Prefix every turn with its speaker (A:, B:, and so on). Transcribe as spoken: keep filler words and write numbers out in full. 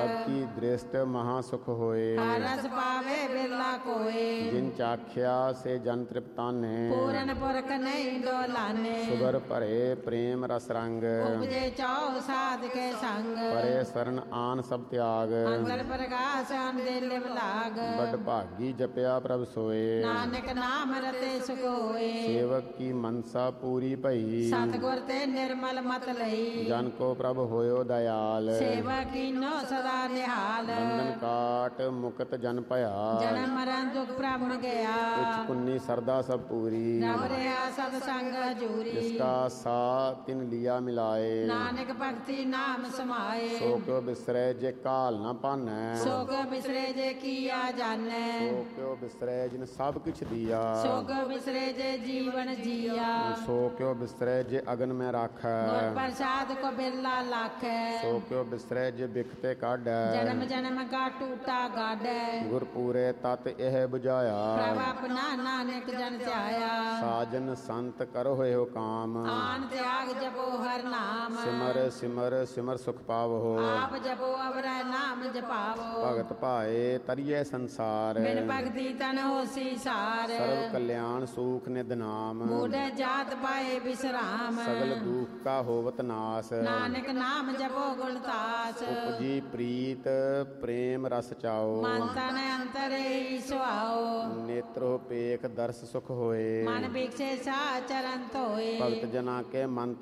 A: सबकी दृष्ट महासुख होए।
B: रस पावे बिरला कोए।
A: जिन चाख्या से जन तृप्ताने।
B: पूरन पुरख नहीं डोलाने।
A: सुगर भरे प्रेम रस रंग।
B: उपजे चौ साध के संग।
A: परे शरण आन सब त्याग।
B: अंतर प्रकाश अन दिल लाग।
A: बड़ भागी जपया प्रभ सोए।
B: नानक नाम रते सुख होए।
A: सेवक की मनसा पूरी भई।
B: सतगुर ते निर्मल मत लई।
A: जन को प्रभ होयो दयाल।
B: सेवा कीनो सदा निहाल।
A: बंधन काट मुक्त जन भया।
B: जन्म मरण दुख भ्रमण गया।
A: इच पुन्नी सरदा सब पूरी।
B: रब रहा सतसंग हजूरी।
A: जिसका सा तिन लिया मिलाए।
B: नानक भक्ति नाम समाए।
A: सो क्यों बिसरे जे काल न पानै।
B: सो क्यों बिसरे जे किया जानै।
A: सो क्यों बिसरे जिन सब किछ दिया।
B: सो क्यों बिसरे जे जीवन जिया।
A: सो क्यों बिसरे जे अगन में राखै।
B: गुर प्रसाद को बिरला लाखै।
A: सो क्यों बिसरे जे बिखते काढै।
B: जन्म जन्म का टूटा गाढ़ै।
A: गुर पूरे तत यह बुझाया।
B: प्रभ अपना नानक जन ध्याया।
A: साजन संत करो हो काम।
B: आन त्याग जपो हर नाम।
A: सिमर सिमर सिमर सुख पावो।
B: आप जपो अवर नाम जपावो।
A: भगत पाए तरिये संसार।
B: बिन भक्ति तन होसी सार।
A: सर्व कल्याण सुख निध नाम।
B: बूढ़े जात पाए विश्राम।
A: सगल दुख का होवत नाश।
B: नानक नाम जपो गुणतास।
A: उपजी प्रीत प्रेम रस चाओ।
B: मन तन अंतर ही सुहाओ।
A: नेत्रो पेख दर्श सुख होए।
B: मन भिक्षे सा चरण धोए।
A: भगत जना के मन